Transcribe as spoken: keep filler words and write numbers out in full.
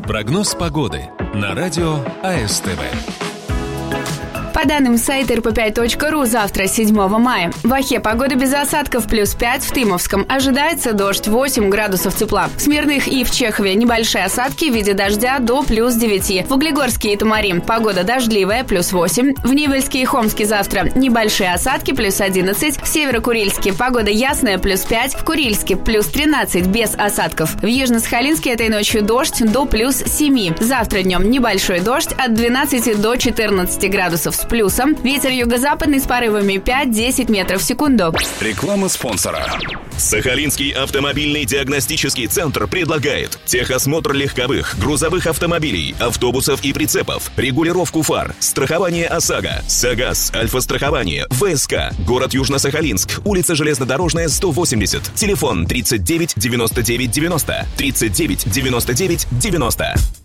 Прогноз погоды на радио АСТВ. По данным сайта эр пэ пять точка ру, завтра, седьмого мая, в Охе погода без осадков плюс пять, в Тымовском ожидается дождь восемь градусов тепла. В Смирных и в Чехове небольшие осадки в виде дождя до плюс девяти. В Углегорске и Томари погода дождливая плюс восемь. В Невельске и Хомске завтра небольшие осадки плюс одиннадцать. В Северо-Курильске погода ясная плюс пять. В Курильске плюс тринадцать без осадков. В Южно-Сахалинске этой ночью дождь до плюс семи. Завтра днем небольшой дождь от двенадцати до четырнадцати градусов с плюсом. Ветер юго-западный с порывами пять-десять метров в секунду. Реклама спонсора. Сахалинский автомобильный диагностический центр предлагает техосмотр легковых, грузовых автомобилей, автобусов и прицепов, регулировку фар, страхование ОСАГО, САГАС, Альфа-страхование, ВСК, город Южно-Сахалинск, улица Железнодорожная, сто восемьдесят, телефон тридцать девять девяносто девять девяносто, тридцать девять девяносто девять девяносто.